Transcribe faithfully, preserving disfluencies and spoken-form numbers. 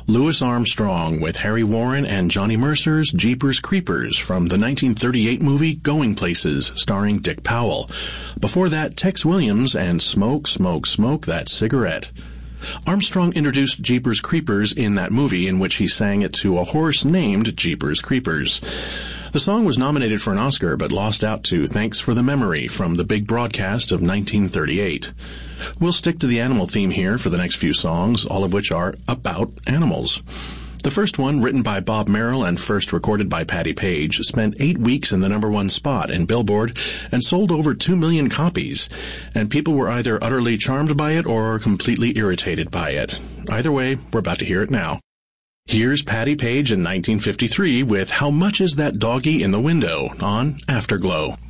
Louis Armstrong with Harry Warren and Johnny Mercer's Jeepers Creepers from the nineteen thirty-eight movie Going Places, starring Dick Powell. Before that, Tex Williams and Smoke, Smoke, Smoke That Cigarette. Armstrong introduced Jeepers Creepers in that movie, in which he sang it to a horse named Jeepers Creepers. The song was nominated for an Oscar, but lost out to Thanks for the Memory from the big broadcast of nineteen thirty-eight. We'll stick to the animal theme here for the next few songs, all of which are about animals. The first one, written by Bob Merrill and first recorded by Patti Page, spent eight weeks in the number one spot in Billboard and sold over two million copies, and people were either utterly charmed by it or completely irritated by it. Either way, we're about to hear it now. Here's Patti Page in nineteen fifty-three with How Much Is That Doggy in the Window on Afterglow.